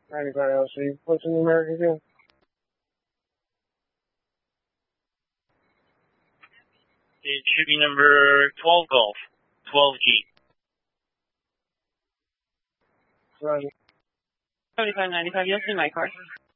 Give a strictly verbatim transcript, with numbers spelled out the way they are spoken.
ninety-five L C. What's in the American King? It should be number twelve Golf. twelve G. Roger. seventy-five ninety-five, you'll see my car.